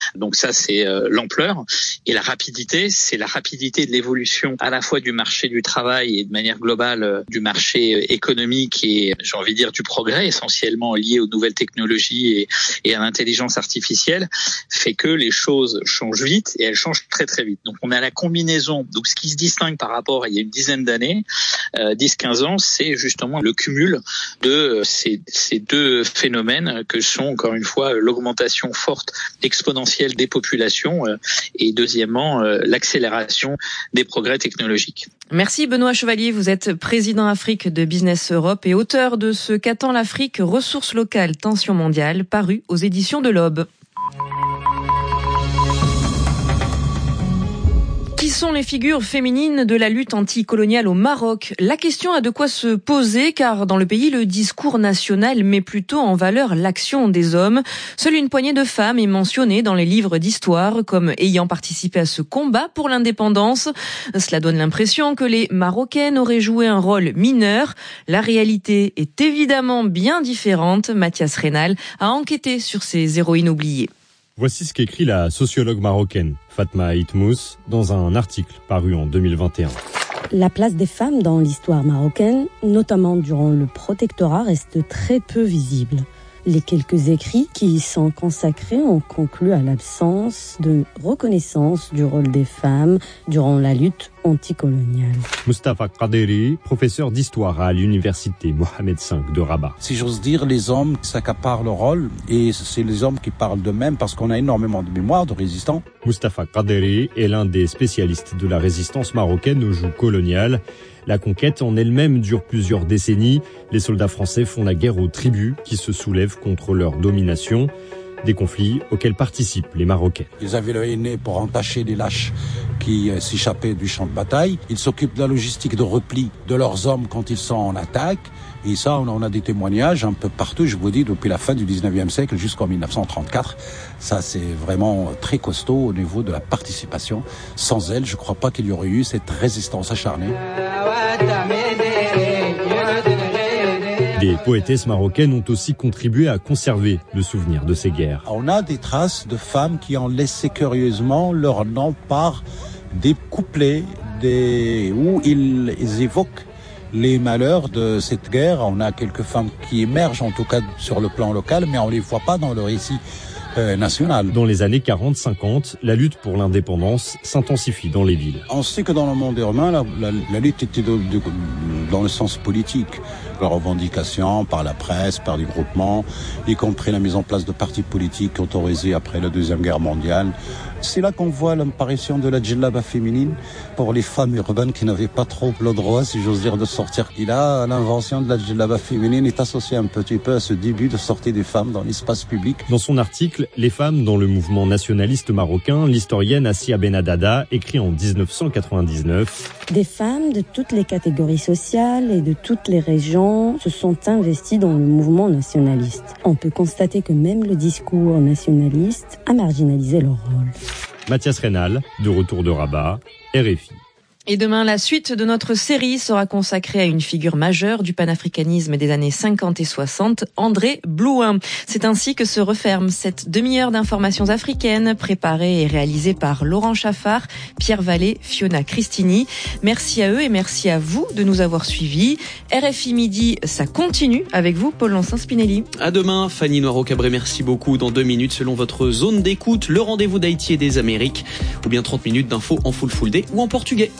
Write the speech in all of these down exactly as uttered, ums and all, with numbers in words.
Donc ça, c'est euh, l'ampleur. Et la rapidité, c'est la rapidité de l'évolution à la fois du marché du travail et de manière globale euh, du marché économique et, j'ai envie de dire, du progrès essentiellement lié aux nouvelles technologies et, et à l'intelligence artificielle, fait que les choses changent vite et elles changent très très vite. Donc on a la combinaison. Donc ce qui se distingue par rapport à il y a une dizaine d'années, euh, dix quinze ans, c'est justement le cumul de ces, ces deux phénomènes que sont encore une fois l'augmentation forte exponentielle des populations euh, et deuxièmement euh, l'accélération des progrès technologiques. Merci Benoît Chevalier, vous êtes président Afrique de Business Europe et auteur de Ce qu'attend l'Afrique, ressources locales, tensions mondiales, paru aux éditions de l'Aube. Qui sont les figures féminines de la lutte anticoloniale au Maroc ? La question a de quoi se poser car dans le pays, le discours national met plutôt en valeur l'action des hommes. Seule une poignée de femmes est mentionnée dans les livres d'histoire comme ayant participé à ce combat pour l'indépendance. Cela donne l'impression que les Marocaines auraient joué un rôle mineur. La réalité est évidemment bien différente. Mathias Reynal a enquêté sur ces héroïnes oubliées. Voici ce qu'écrit la sociologue marocaine Fatma Itmous dans un article paru en deux mille vingt et un. La place des femmes dans l'histoire marocaine, notamment durant le protectorat, reste très peu visible. Les quelques écrits qui y sont consacrés ont conclu à l'absence de reconnaissance du rôle des femmes durant la lutte anticoloniale. Mustafa Qaderi, professeur d'histoire à l'université Mohamed cinq de Rabat. Si j'ose dire, les hommes s'accaparent le rôle et c'est les hommes qui parlent d'eux-mêmes parce qu'on a énormément de mémoire de résistants. Mustafa Qaderi est l'un des spécialistes de la résistance marocaine au joug colonial. La conquête en elle-même dure plusieurs décennies. Les soldats français font la guerre aux tribus qui se soulèvent contre leur domination. Des conflits auxquels participent les Marocains. Ils avaient le henné pour entacher les lâches qui euh, s'échappaient du champ de bataille. Ils s'occupent de la logistique de repli de leurs hommes quand ils sont en attaque. Et ça, on a des témoignages un peu partout, je vous dis, depuis la fin du dix-neuvième siècle jusqu'en dix-neuf cent trente-quatre. Ça, c'est vraiment très costaud au niveau de la participation. Sans elle, je ne crois pas qu'il y aurait eu cette résistance acharnée. Des poétesses marocaines ont aussi contribué à conserver le souvenir de ces guerres. On a des traces de femmes qui ont laissé curieusement leur nom par des couplets des... où ils, ils évoquent les malheurs de cette guerre. On a quelques femmes qui émergent, en tout cas sur le plan local, mais on ne les voit pas dans le récit euh, national. Dans les années quarante cinquante, la lutte pour l'indépendance s'intensifie dans les villes. On sait que dans le monde urbain, la, la, la lutte était de, de, dans le sens politique. La revendication par la presse, par des groupements, y compris la mise en place de partis politiques autorisés après la Deuxième Guerre mondiale. C'est là qu'on voit l'apparition de la djellaba féminine pour les femmes urbaines qui n'avaient pas trop le droit, si j'ose dire, de sortir. Et là, l'invention de la djellaba féminine est associée un petit peu à ce début de sortie des femmes dans l'espace public. Dans son article « Les femmes dans le mouvement nationaliste marocain », l'historienne Assia Benadada écrit en dix-neuf cent quatre-vingt-dix-neuf « Des femmes de toutes les catégories sociales et de toutes les régions se sont investies dans le mouvement nationaliste. On peut constater que même le discours nationaliste a marginalisé leur rôle. » Mathias Reynal, de retour de Rabat, R F I. Et demain, la suite de notre série sera consacrée à une figure majeure du panafricanisme des années cinquante et soixante, André Blouin. C'est ainsi que se referme cette demi-heure d'informations africaines préparée et réalisée par Laurent Chaffard, Pierre Vallée, Fiona Cristini. Merci à eux et merci à vous de nous avoir suivis. R F I Midi, ça continue avec vous, Paul Lancin-Spinelli. À demain, Fanny Noiro-Cabré, merci beaucoup. Dans deux minutes, selon votre zone d'écoute, le rendez-vous d'Haïti et des Amériques, ou bien trente minutes d'infos en full full day ou en portugais.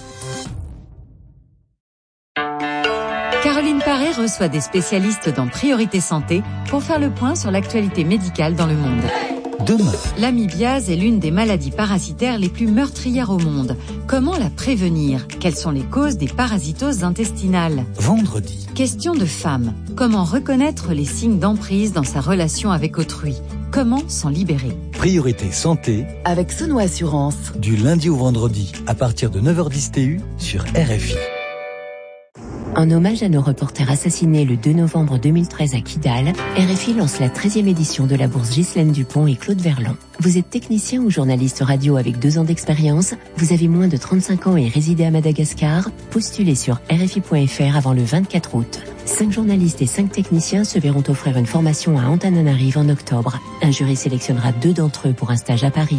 Caroline Paré reçoit des spécialistes dans Priorité Santé pour faire le point sur l'actualité médicale dans le monde. Demain, l'amibiase est l'une des maladies parasitaires les plus meurtrières au monde. Comment la prévenir ? Quelles sont les causes des parasitoses intestinales ? Vendredi, question de femme. Comment reconnaître les signes d'emprise dans sa relation avec autrui ? Comment s'en libérer ? Priorité Santé avec Sono Assurance. Du lundi au vendredi à partir de neuf heures dix T U sur R F I. En hommage à nos reporters assassinés le deux novembre deux mille treize à Kidal, R F I lance la treizième édition de la bourse Ghislaine Dupont et Claude Verlan. Vous êtes technicien ou journaliste radio avec deux ans d'expérience, vous avez moins de trente-cinq ans et résidez à Madagascar, postulez sur R F I point F R avant le vingt-quatre août. Cinq journalistes et cinq techniciens se verront offrir une formation à Antananarive en octobre. Un jury sélectionnera deux d'entre eux pour un stage à Paris.